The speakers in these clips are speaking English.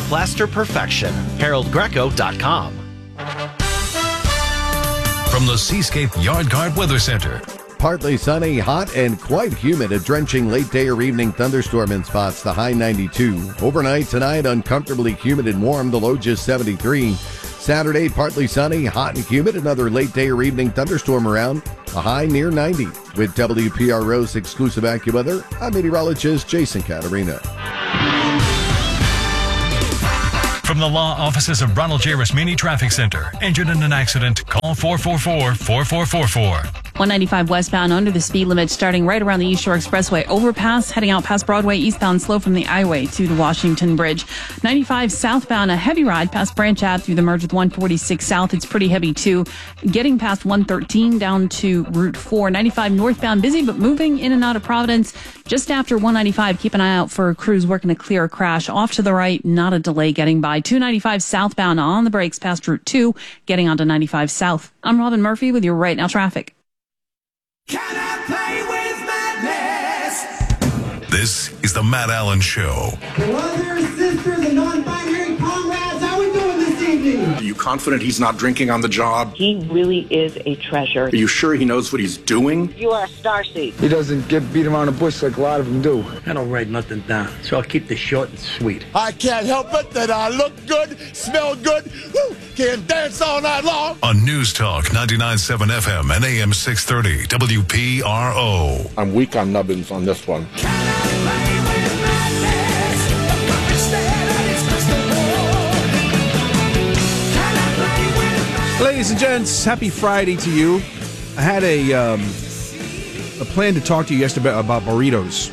Plaster Perfection. HaroldGreco.com. From the Seascape Yard Guard Weather Center. Partly sunny, hot, and quite humid. A drenching late day or evening thunderstorm in spots, the high 92. Overnight tonight, uncomfortably humid and warm, the low just 73. Saturday, partly sunny, hot and humid. Another late day or evening thunderstorm around, a high near 90. With WPRO's exclusive AccuWeather, I'm meteorologist Jason Catarina. From the law offices of Ronald J. Rasmini Traffic Center. Injured in an accident? Call 444-4444. 195 westbound under the speed limit starting right around the East Shore Expressway overpass, heading out past Broadway, eastbound slow from the I-Way to the Washington Bridge. 95 southbound, a heavy ride past Branch Ave through the merge with 146 south. It's pretty heavy too. Getting past 113 down to Route 4. 95 northbound, busy but moving in and out of Providence. Just after 195, keep an eye out for crews working to clear a crash. Off to the right, not a delay getting by. 295 southbound on the brakes past Route 2, getting onto 95 south. I'm Robin Murphy with your Right Now traffic. Can I play with madness? This is the Matt Allen Show. Brothers, sisters, and non-binary comrades, how we doing this evening? Are you confident he's not drinking on the job? He really is a treasure. Are you sure he knows what he's doing? You are a starseed. He doesn't get beat around the bush like a lot of them do. I don't write nothing down, so I'll keep this short and sweet. I can't help it that I look good, smell good, woo, can dance all night long. On News Talk 99.7 FM and AM 630 WPRO. I'm weak on nubbins on this one. Can I play with madness? The puppets that express the war. Can I play with madness? Ladies and gents, happy Friday to you. I had a plan to talk to you yesterday about burritos.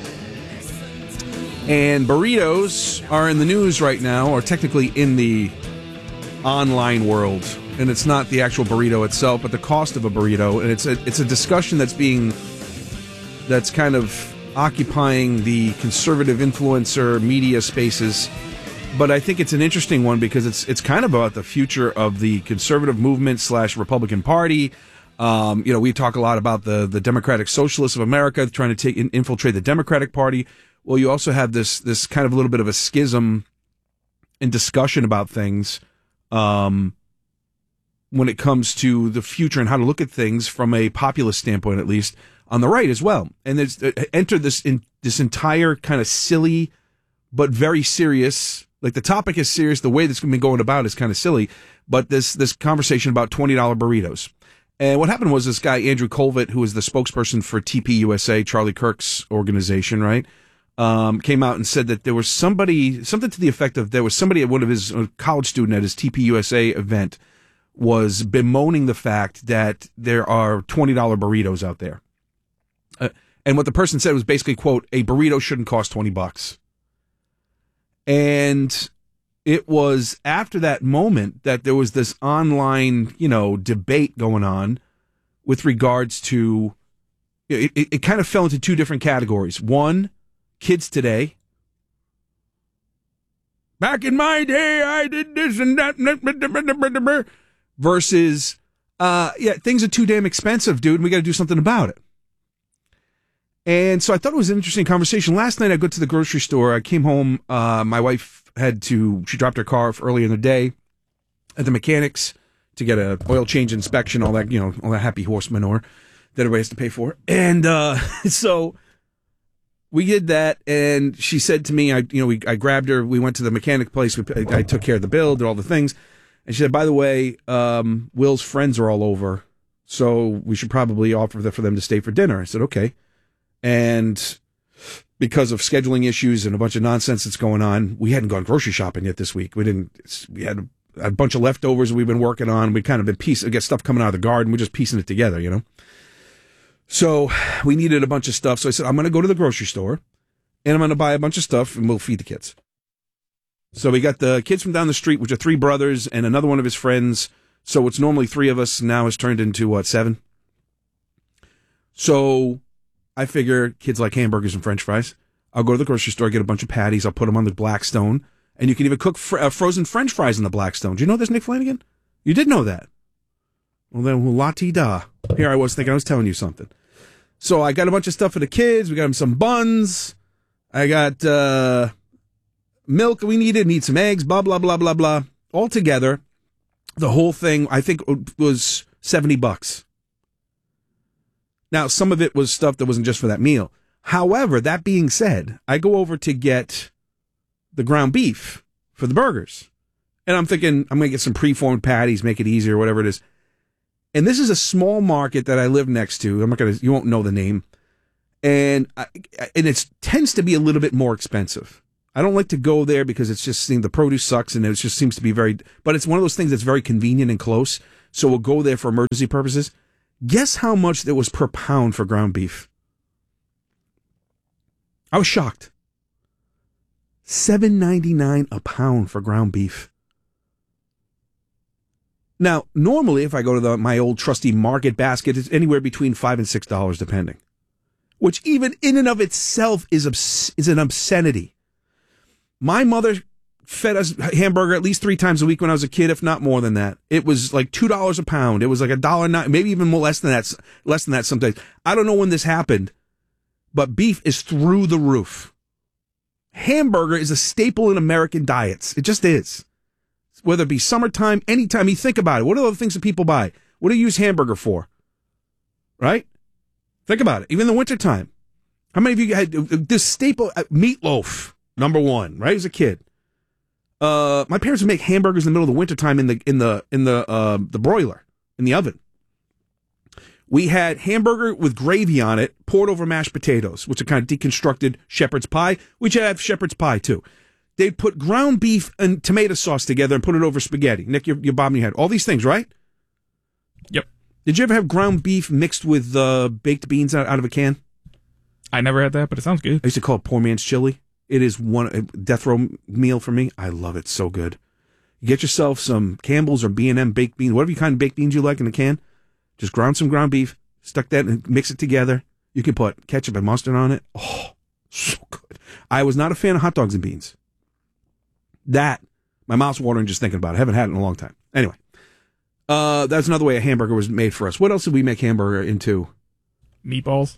And burritos are in the news right now, or technically in the online world. And it's not the actual burrito itself, but the cost of a burrito. And it's a discussion that's kind of occupying the conservative influencer media spaces. But I think it's an interesting one because it's kind of about the future of the conservative movement / Republican Party. We talk a lot about the Democratic Socialists of America trying to infiltrate the Democratic Party. Well, you also have this kind of a little bit of a schism in discussion about things when it comes to the future and how to look at things from a populist standpoint, at least on the right as well. And there's entered this entire kind of silly but very serious. Like, the topic is serious. The way that's been going about is kind of silly. But this conversation about $20 burritos. And what happened was this guy, Andrew Colvett, who is the spokesperson for TPUSA, Charlie Kirk's organization, right, came out and said that there was something to the effect of there was somebody at one of his college student at his TPUSA event was bemoaning the fact that there are $20 burritos out there. And what the person said was basically, quote, a burrito shouldn't cost $20. And it was after that moment that there was this online, debate going on with regards to, it kind of fell into two different categories. One, kids today. Back in my day, I did this and that. Versus, things are too damn expensive, dude, and we got to do something about it. And so I thought it was an interesting conversation. Last night I go to the grocery store. I came home. My wife she dropped her car early in the day at the mechanics to get a oil change inspection, all that, all that happy horse manure that everybody has to pay for. And so we did that, and she said to me, I grabbed her. We went to the mechanic place. I took care of the bill, did all the things. And she said, by the way, Will's friends are all over, so we should probably offer for them to stay for dinner. I said, okay. And because of scheduling issues and a bunch of nonsense that's going on, we hadn't gone grocery shopping yet this week. We had a bunch of leftovers we've been working on. We kind of been get stuff coming out of the garden. We're just piecing it together, So we needed a bunch of stuff. So I said, I'm going to go to the grocery store and I'm going to buy a bunch of stuff and we'll feed the kids. So we got the kids from down the street, which are three brothers and another one of his friends. So it's normally three of us. Now it's turned into seven. So I figure kids like hamburgers and French fries. I'll go to the grocery store, get a bunch of patties. I'll put them on the Blackstone. And you can even cook frozen French fries in the Blackstone. Do you know this, Nick Flanagan? You did know that. Well, then, la-ti-da. Here I was thinking I was telling you something. So I got a bunch of stuff for the kids. We got them some buns. I got milk we need some eggs, blah, blah, blah, blah, blah. Altogether, the whole thing, I think, was $70. Now, some of it was stuff that wasn't just for that meal. However, that being said, I go over to get the ground beef for the burgers. And I'm thinking, I'm going to get some preformed patties, make it easier, whatever it is. And this is a small market that I live next to. You won't know the name. And it tends to be a little bit more expensive. I don't like to go there because it's just, the produce sucks and it just seems to be but it's one of those things that's very convenient and close. So we'll go there for emergency purposes. Guess how much that was per pound for ground beef? I was shocked. $7.99 a pound for ground beef. Now, normally if I go to my old trusty Market Basket, it's anywhere between $5 and $6 depending. Which even in and of itself is an obscenity. My mother fed us hamburger at least 3 times a week when I was a kid, if not more than that. It was like $2 a pound. It was like $1.09, maybe even more, less than that sometimes. I don't know when this happened, but beef is through the roof. Hamburger is a staple in American diets. It just is. Whether it be summertime, anytime you think about it. What are the things that people buy? What do you use hamburger for? Right? Think about it. Even in the wintertime. How many of you had this staple meatloaf? Number one, right? As a kid. My parents would make hamburgers in the middle of the wintertime in the broiler, in the oven. We had hamburger with gravy on it, poured over mashed potatoes, which are kind of deconstructed shepherd's pie. We should have shepherd's pie, too. They'd put ground beef and tomato sauce together and put it over spaghetti. Nick, you're bobbing your head. All these things, right? Yep. Did you ever have ground beef mixed with baked beans out of a can? I never had that, but it sounds good. I used to call it poor man's chili. It is a death row meal for me. I love it. So good. You get yourself some Campbell's or B&M baked beans, whatever kind of baked beans you like in a can. Just ground some ground beef, stuck that and mix it together. You can put ketchup and mustard on it. Oh, so good. I was not a fan of hot dogs and beans. That, my mouth's watering just thinking about it. I haven't had it in a long time. Anyway, that's another way a hamburger was made for us. What else did we make hamburger into? Meatballs.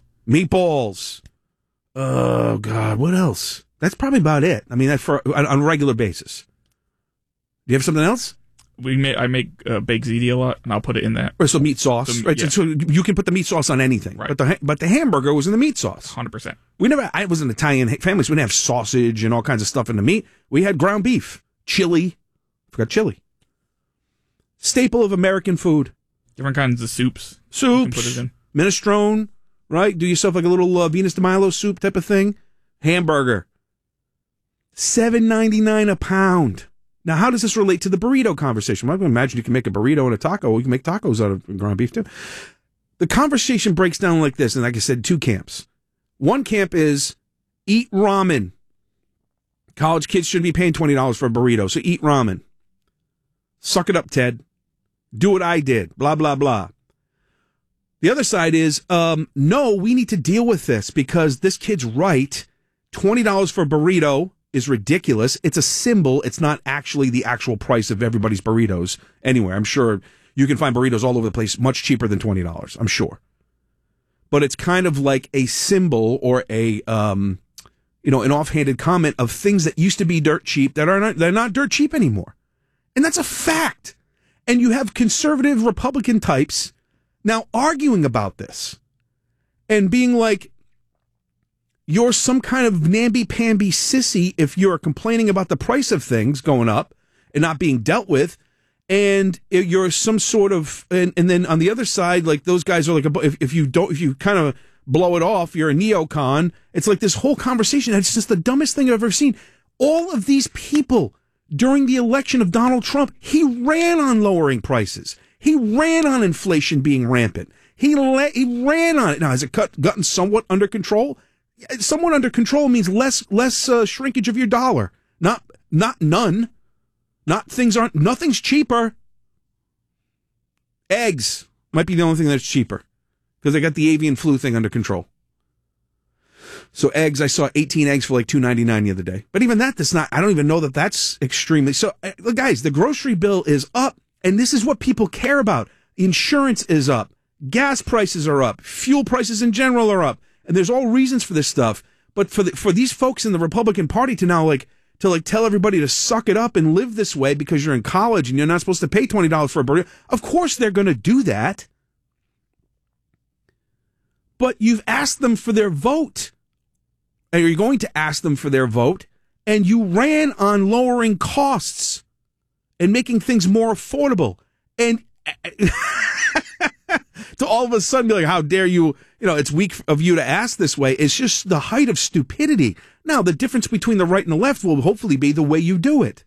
Oh, God, what else? That's probably about it. I mean, that's on a regular basis. Do you have something else? I make baked ziti a lot, and I'll put it in that. Or so meat sauce, right? Yeah. So you can put the meat sauce on anything, right? But the hamburger was in the meat sauce. 100%. I was an Italian family, so we didn't have sausage and all kinds of stuff in the meat. We had ground beef, chili. Forgot chili. Staple of American food. Different kinds of soups. You can put it in. Minestrone, right? Do yourself like a little Venus de Milo soup type of thing. Hamburger. $7.99 a pound. Now, how does this relate to the burrito conversation? Well, I can imagine you can make a burrito and a taco. You can make tacos out of ground beef, too. The conversation breaks down like this, and like I said, 2 camps. One camp is eat ramen. College kids shouldn't be paying $20 for a burrito, so eat ramen. Suck it up, Ted. Do what I did. Blah, blah, blah. The other side is, no, we need to deal with this because this kid's right. $20 for a burrito is ridiculous. It's a symbol. It's not actually the actual price of everybody's burritos anywhere. I'm sure you can find burritos all over the place much cheaper than $20. I'm sure. But it's kind of like a symbol or an offhanded comment of things that used to be dirt cheap they're not dirt cheap anymore. And that's a fact. And you have conservative Republican types now arguing about this and being like, you're some kind of namby-pamby sissy if you're complaining about the price of things going up and not being dealt with, and you're some sort of and then on the other side, like those guys are like if you kind of blow it off, you're a neocon. It's like this whole conversation. It's just the dumbest thing I've ever seen. All of these people during the election of Donald Trump, he ran on lowering prices. He ran on inflation being rampant. He ran on it. Now, has it gotten somewhat under control? Somewhat under control means less shrinkage of your dollar. Not none. Nothing's cheaper. Eggs might be the only thing that's cheaper because they got the avian flu thing under control. So eggs, I saw 18 eggs for like $2.99 the other day. But even that's not. I don't even know that's extremely. So guys, the grocery bill is up, and this is what people care about. Insurance is up. Gas prices are up. Fuel prices in general are up. And there's all reasons for this stuff, but for these folks in the Republican Party to to like tell everybody to suck it up and live this way because you're in college and you're not supposed to pay $20 for a burrito. Of course they're going to do that. But you've asked them for their vote. And you're going to ask them for their vote. And you ran on lowering costs and making things more affordable. And to all of a sudden be like, how dare you, it's weak of you to ask this way. It's just the height of stupidity. Now, the difference between the right and the left will hopefully be the way you do it.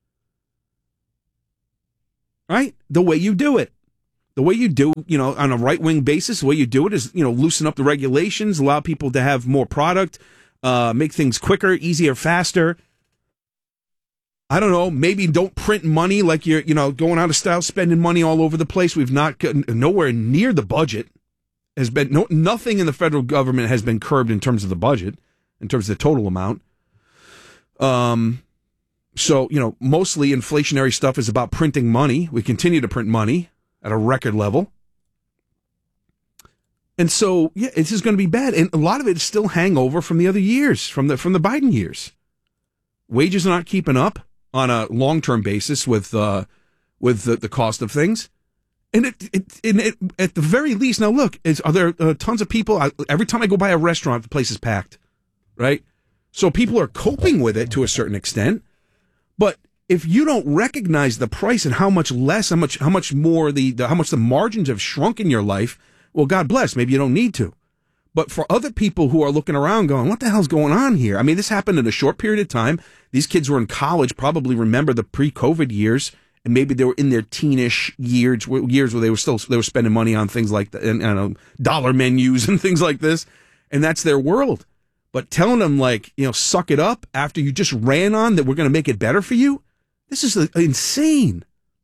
Right? The way you do it. The way you do, on a right-wing basis, the way you do it is, loosen up the regulations, allow people to have more product, make things quicker, easier, faster. I don't know, maybe don't print money like you're, going out of style, spending money all over the place. We've not gotten nowhere near the budget. Has been nothing in the federal government has been curbed in terms of the budget, in terms of the total amount. So, mostly inflationary stuff is about printing money. We continue to print money at a record level. And so, yeah, it's just going to be bad. And a lot of it is still hangover from the other years, from the Biden years. Wages are not keeping up on a long-term basis with the cost of things. And it at the very least, now look, are there tons of people? Every time I go by a restaurant, the place is packed, right? So people are coping with it to a certain extent. But if you don't recognize the price and how much less, how much more how much the margins have shrunk in your life, well, God bless, maybe you don't need to. But for other people who are looking around going, what the hell's going on here? I mean, this happened in a short period of time. These kids were in college, probably remember the pre-COVID years, and maybe they were in their teenish years where they were spending money on things like dollar menus and things like this, and that's their world. But telling them suck it up after you just ran on that we're going to make it better for you, this is insane.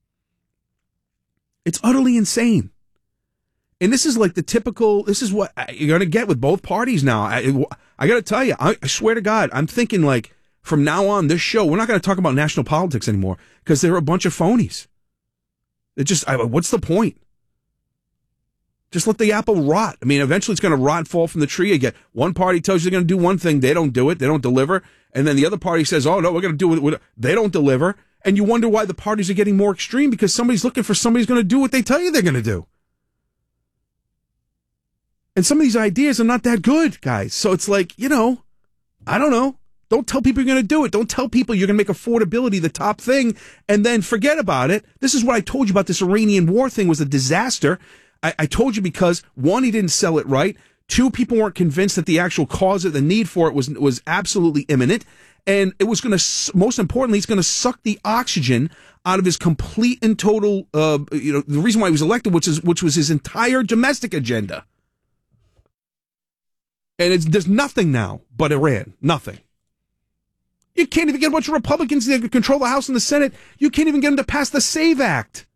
It's utterly insane. And this is like this is what you're going to get with both parties now. I got to tell you, I swear to God, I'm thinking from now on, this show, we're not going to talk about national politics anymore because they're a bunch of phonies. What's the point? Just let the apple rot. I mean, eventually it's going to rot and fall from the tree again. One party tells you they're going to do one thing, they don't do it, they don't deliver. And then the other party says, oh, no, we're going to do it. They don't deliver. And you wonder why the parties are getting more extreme because somebody's looking for somebody's going to do what they tell you they're going to do. And some of these ideas are not that good, guys. So it's I don't know. Don't tell people you're going to do it. Don't tell people you're going to make affordability the top thing and then forget about it. This is what I told you about this Iranian war thing was a disaster. I told you because, one, he didn't sell it right. Two, people weren't convinced that the actual cause of the need for it was absolutely imminent. And it was going to, most importantly, it's going to suck the oxygen out of his complete and total, the reason why he was elected, which was his entire domestic agenda. And there's nothing now but Iran. Nothing. You can't even get a bunch of Republicans that control the House and the Senate. You can't even get them to pass the SAVE Act.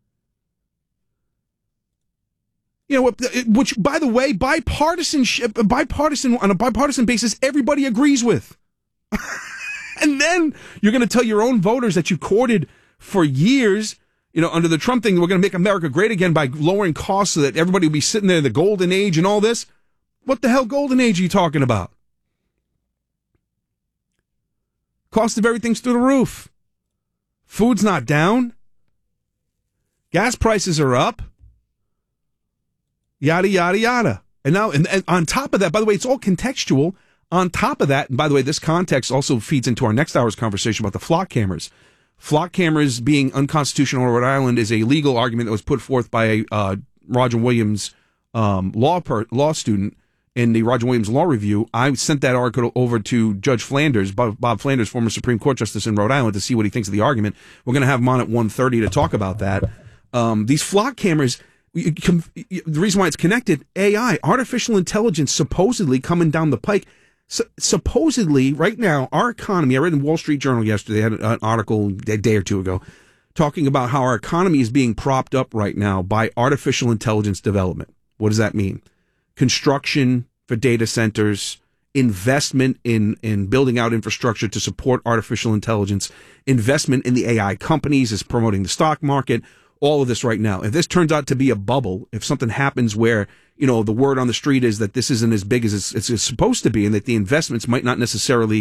Which, by the way, on a bipartisan basis, everybody agrees with. And then you're going to tell your own voters that you courted for years, under the Trump thing, we're going to make America great again by lowering costs so that everybody will be sitting there in the golden age and all this. What the hell golden age are you talking about? Cost of everything's through the roof. Food's not down. Gas prices are up. Yada, yada, yada. And now, and on top of that, by the way, it's all contextual. On top of that, and by the way, this context also feeds into our next hour's conversation about the flock cameras. Flock cameras being unconstitutional in Rhode Island is a legal argument that was put forth by Roger Williams, law student in the Roger Williams Law Review. I sent that article over to Judge Flanders, Bob Flanders, former Supreme Court Justice in Rhode Island, to see what he thinks of the argument. We're going to have him on at 1:30 to talk about that. These flock cameras, the reason why it's connected, AI, artificial intelligence, supposedly coming down the pike. Supposedly, right now, our economy, I read in Wall Street Journal yesterday, had an article a day or two ago, talking about how our economy is being propped up right now by artificial intelligence development. What does that mean? Construction for data centers, investment in building out infrastructure to support artificial intelligence, investment in the AI companies is promoting the stock market, all of this right now. If this turns out to be a bubble, if something happens where, the word on the street is that this isn't as big as it's supposed to be and that the investments might not necessarily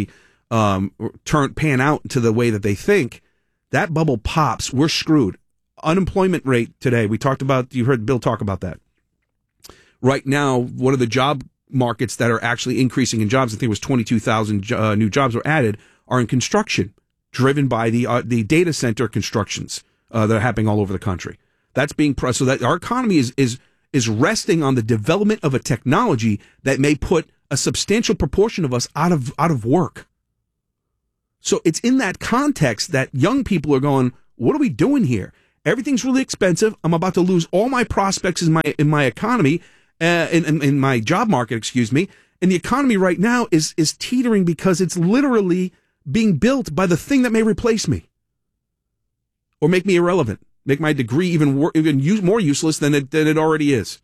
pan out to the way that they think, that bubble pops, we're screwed. Unemployment rate today, you heard Bill talk about that. Right now, one of the job markets that are actually increasing in jobs, I think it was 22,000 new jobs were added, are in construction, driven by the data center constructions that are happening all over the country. That's being so that our economy is resting on the development of a technology that may put a substantial proportion of us out of work. So it's in that context that young people are going, what are we doing here? Everything's really expensive. I'm about to lose all my prospects in my economy, in my job market, excuse me. And the economy right now is teetering because it's literally being built by the thing that may replace me or make me irrelevant, make my degree even more useless than it already is.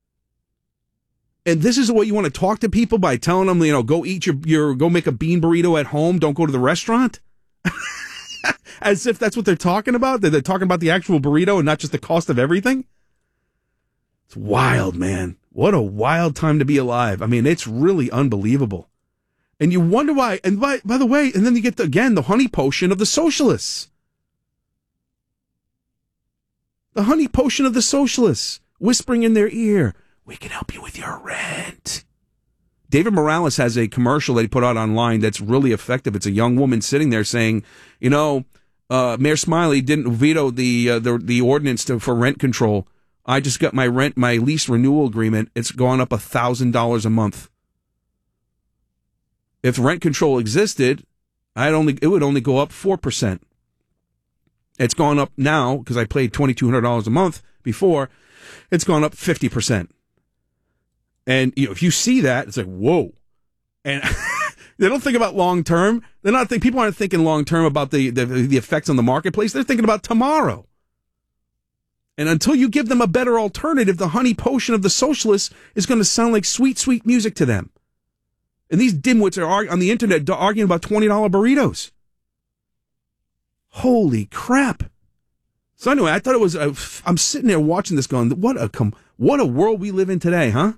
And this is the way you want to talk to people, by telling them, go eat go make a bean burrito at home. Don't go to the restaurant. As if that's what they're talking about. They're talking about the actual burrito and not just the cost of everything. It's wild, man. What a wild time to be alive. I mean, it's really unbelievable. And you wonder why. And by the way, and then you get the honey potion of the socialists. The honey potion of the socialists, whispering in their ear, we can help you with your rent. David Morales has a commercial that he put out online that's really effective. It's a young woman sitting there saying, Mayor Smiley didn't veto the ordinance for rent control. I just got my lease renewal agreement. It's gone up $1,000 a month. If rent control existed, it would only go up 4%. It's gone up now because I paid $2,200 a month before. It's gone up 50%. And if you see that, it's like, whoa. And they don't think about long term. People aren't thinking long term about the effects on the marketplace. They're thinking about tomorrow. And until you give them a better alternative, the honey potion of the socialists is going to sound like sweet, sweet music to them. And these dimwits are on the internet arguing about $20 burritos. Holy crap. So anyway, I thought it was, I'm sitting there watching this going, what a world we live in today, huh?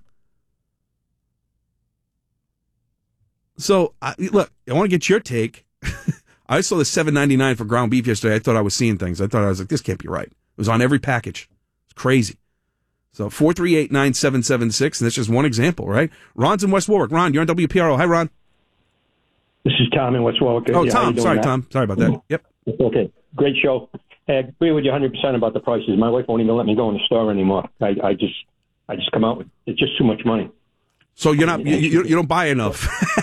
So, look, I want to get your take. I saw the $7.99 for ground beef yesterday. I thought I was seeing things. I was like, this can't be right. It was on every package. It's crazy. So 438-9776, and that's just one example, right? Ron's in West Warwick. Ron, you're on WPRO. Hi, Ron. This is Tom in West Warwick. Oh, Tom. Sorry, Tom. Sorry about that. Yep. Okay. Great show. I agree with you 100% about the prices. My wife won't even let me go in the store anymore. I just come out with, it's just too much money. So you're not, you don't buy enough.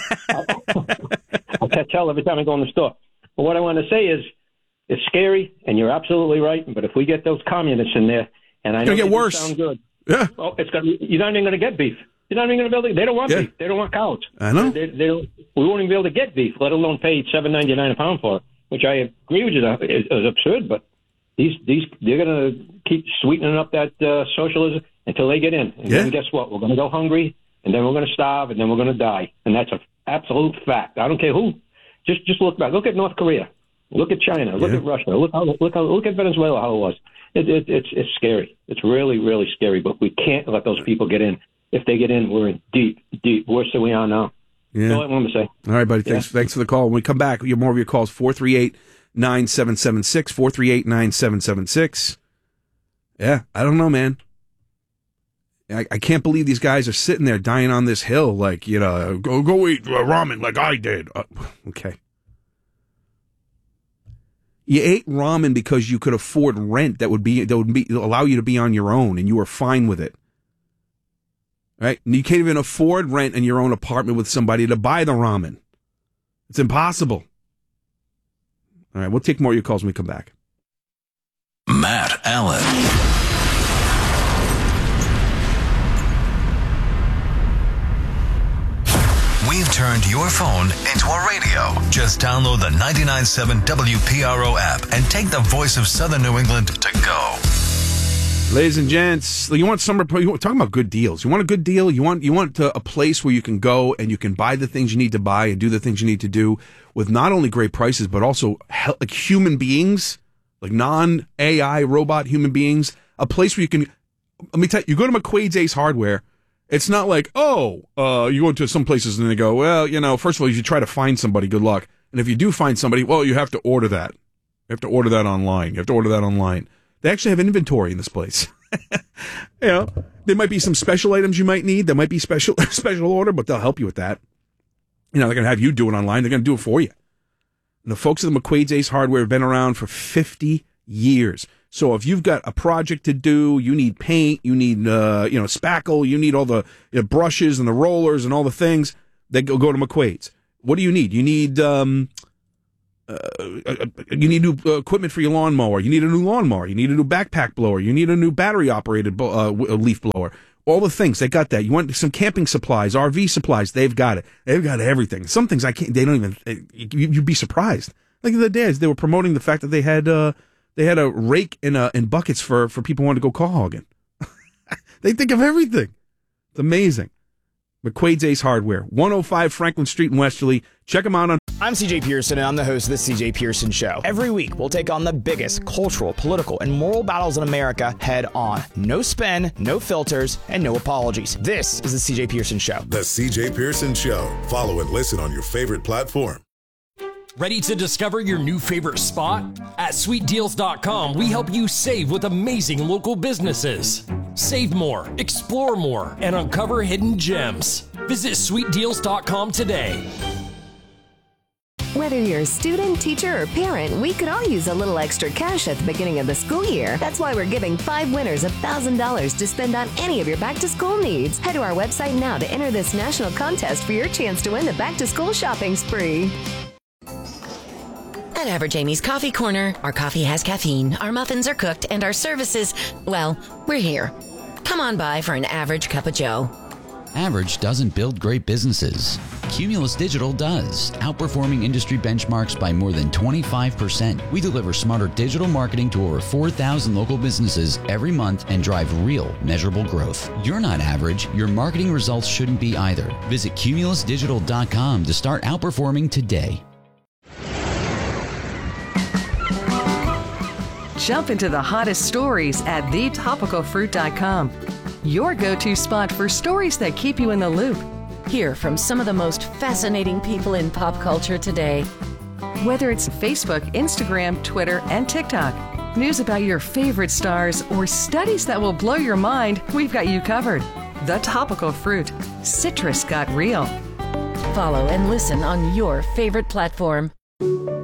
I can't tell every time I go in the store. But what I want to say is, it's scary, and you're absolutely right. But if we get those communists in there, and I know it's gonna get worse. Sound good. Yeah. Well, you're not even going to get beef. You're not even going to be able to. They don't want beef. They don't want cows. I know. We won't even be able to get beef, let alone pay $7.99 a pound for it. Which I agree with you is absurd. But they're going to keep sweetening up that socialism until they get in. And then guess what? We're going to go hungry. And then we're going to starve, and then we're going to die. And that's an absolute fact. I don't care who. Just look back. Look at North Korea. Look at China. Look at Russia. Look at Venezuela, how it was. It's scary. It's really, really scary. But we can't let those people get in. If they get in, we're in deep, worse than we are now. Yeah. That's all I wanted to say. All right, buddy. Thanks for the call. When we come back, more of your calls, 438-9776, 438-9776. Yeah, I don't know, man. I can't believe these guys are sitting there dying on this hill like, go eat ramen like I did. Okay. You ate ramen because you could afford rent that would allow you to be on your own, and you were fine with it. Right? And you can't even afford rent in your own apartment with somebody to buy the ramen. It's impossible. All right, we'll take more of your calls when we come back. Matt Allen. We've turned your phone into a radio. Just download the 99.7 WPRO app and take the voice of Southern New England to go. Ladies and gents, you want talking about good deals. You want a good deal? You want a place where you can go and you can buy the things you need to buy and do the things you need to do with not only great prices, but also like human beings, like non-AI robot human beings. A place where you can, let me tell you, you go to McQuaid's Ace Hardware. It's not like, you go to some places and they go, well, first of all, you should try to find somebody, good luck. And if you do find somebody, well, you have to order that. You have to order that online. They actually have inventory in this place. You know, there might be some special items you might need. There might be special order, but they'll help you with that. You know, they're going to have you do it online. They're going to do it for you. And the folks at the McQuaid's Ace Hardware have been around for 50 years. So if you've got a project to do, you need paint, you need, spackle, you need all the brushes and the rollers and all the things, they go to McQuaid's. What do you need? You need new equipment for your lawnmower. You need a new lawnmower. You need a new backpack blower. You need a new battery-operated leaf blower. All the things, they got that. You want some camping supplies, RV supplies, they've got it. They've got everything. Some things they don't even, you'd be surprised. Like the other day, they were promoting the fact that they had a rake and buckets for people who wanted to go call hogging. They think of everything. It's amazing. McQuaid's Ace Hardware, 105 Franklin Street in Westerly. Check them out on... I'm CJ Pearson, and I'm the host of The CJ Pearson Show. Every week, we'll take on the biggest cultural, political, and moral battles in America head on. No spin, no filters, and no apologies. This is The CJ Pearson Show. The CJ Pearson Show. Follow and listen on your favorite platform. Ready to discover your new favorite spot? At SweetDeals.com, we help you save with amazing local businesses. Save more, explore more, and uncover hidden gems. Visit SweetDeals.com today. Whether you're a student, teacher, or parent, we could all use a little extra cash at the beginning of the school year. That's why we're giving 5 winners $1,000 to spend on any of your back-to-school needs. Head to our website now to enter this national contest for your chance to win the back-to-school shopping spree. At Average Amy's Coffee Corner, our coffee has caffeine, our muffins are cooked, and our services, well, we're here. Come on by for an average cup of joe. Average doesn't build great businesses. Cumulus Digital does, outperforming industry benchmarks by more than 25%. We deliver smarter digital marketing to over 4,000 local businesses every month and drive real, measurable growth. You're not average. Your marketing results shouldn't be either. Visit cumulusdigital.com to start outperforming today. Jump into the hottest stories at thetopicalfruit.com. Your go-to spot for stories that keep you in the loop. Hear from some of the most fascinating people in pop culture today. Whether it's Facebook, Instagram, Twitter, and TikTok, news about your favorite stars, or studies that will blow your mind, we've got you covered. The Topical Fruit. Citrus got real. Follow and listen on your favorite platform.